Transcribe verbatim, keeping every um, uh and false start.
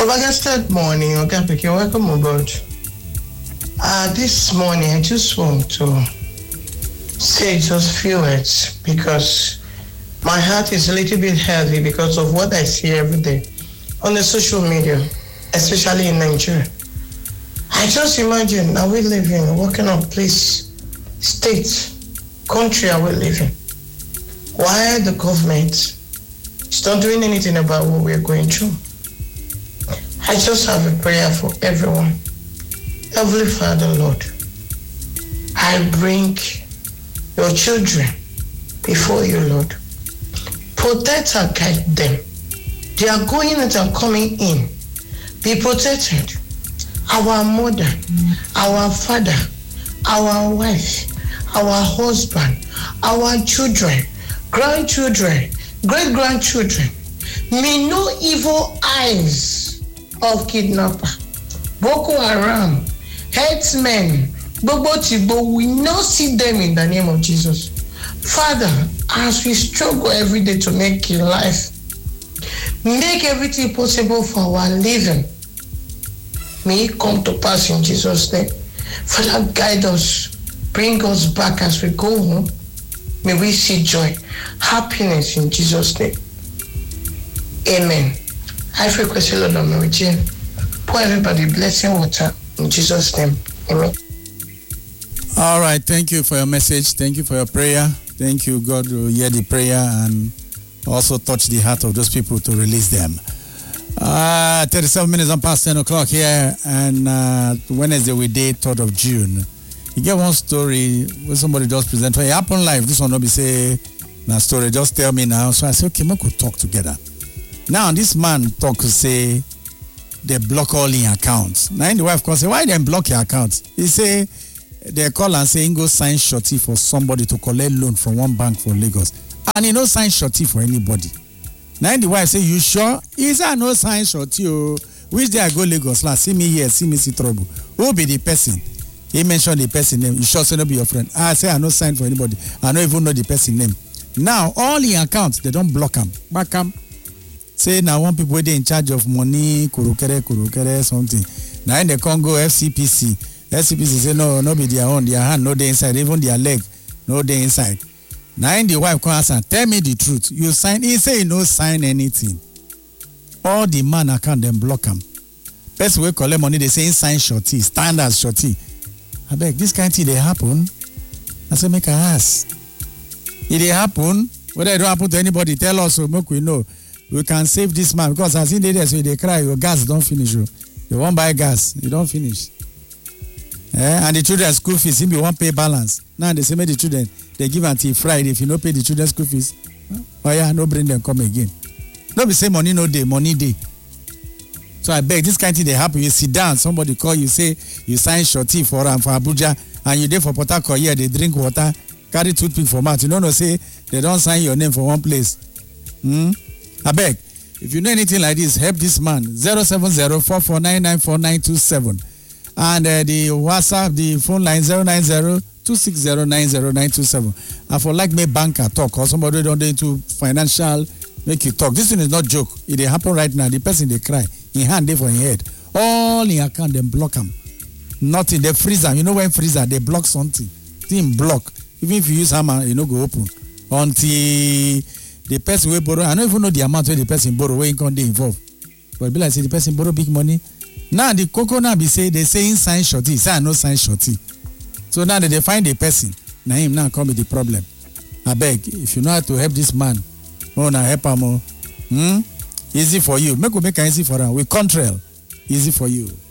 Flabbergasted morning, okay, Piki, welcome aboard. Uh, this morning, I just want to say just few words because my heart is a little bit heavy because of what I see every day on the social media, especially in Nigeria. I just imagine, are we living, what kind of place, state, country are we living? Why the government is not doing anything about what we're going through? I just have a prayer for everyone. Heavenly Father, Lord, I bring your children before you, Lord. Protect and guide them. They are going out and coming in. Be protected. Our mother, our father, our wife, our husband, our children, grandchildren, great-grandchildren. May no evil eyes of kidnapper, Boko Haram, herdsmen, Bobo Tibo, we not see them in the name of Jesus. Father, as we struggle every day to make your life, make everything possible for our living, may it come to pass in Jesus' name. Father, guide us, bring us back as we go home. May we see joy, happiness in Jesus' name. Amen. I request you, Lord, Mary Jane, pour everybody blessing water in Jesus' name. Amen. All right. Thank you for your message. Thank you for your prayer. Thank you. God will hear the prayer and also touch the heart of those people to release them. Uh, thirty-seven minutes on past ten o'clock here, and uh, Wednesday we day third of June. You get one story where somebody just present. When it happen live, this one will be say, na story, just tell me now. So I say, okay, we could talk together. Now, this man talk to say, they block all in accounts. Now, the wife calls say, why they block your accounts? He say, they call and say, go sign shorty for somebody to collect loan from one bank for Lagos. And he no sign shorty for anybody. Now, the wife say, you sure? He say, no sign shorty. Oh, which day I go Lagos? Like, see me here, see me see trouble. Who be the person? He mentioned the person name. You sure say no be your friend? I say, I no sign for anybody. I don't even know the person name. Now, all in accounts, they don't block them. Back them. Say now one people they in charge of money, kurukere, kurukere, something. Now in the Congo, F C P C. F C P C say no, no be their own, their hand, no they inside, even their leg, no they inside. Now in the wife comes and tell me the truth. You sign, he say you no sign anything. All the man account them block them. Person we collect money, they say sign shorty, standard shorty. I beg, this kind of thing they happen. I say make a ask. If they happen, whether it don't happen to anybody, tell us so make we know. We can save this man because as in there, so they cry, your gas don't finish. You, you won't buy gas, you don't finish. Eh? And the children's school fees, if you won't pay balance. Now they say, make the children, they give until Friday. If you don't pay the children's school fees, oh yeah, no bring them come again. Don't be say money no day, money day. So I beg, this kind of thing they happen. You sit down, somebody call you, say you sign shorty for um, for Abuja, and you there for Port Harcourt, yeah, they drink water, carry toothpick for mouth. You don't know, say they don't sign your name for one place. Hmm? I beg, if you know anything like this, help this man. zero seven zero, four four nine nine, four nine two seven. And uh, the WhatsApp, the phone line zero nine zero, two six zero, nine zero nine two seven. And for like me banker talk or somebody don't do into financial, make you talk. This thing is not joke. It dey happen right now. The person they cry, in hand they for in head. All in account, them block them. Nothing, they freeze them. You know when freezer, they block something. Thing block. Even if you use hammer, you know go open. Until the person will borrow, I don't even know the amount where the person borrow, where income they involved. But it be like say the person borrow big money. Now the cocoa now be say they say sign shorty, say I no sign shorty. So now that they find the person, now him now come with the problem. I beg, if you know how to help this man, oh now help him more. Hmm? Easy for you. Make we make it easy for him. We control. Easy for you.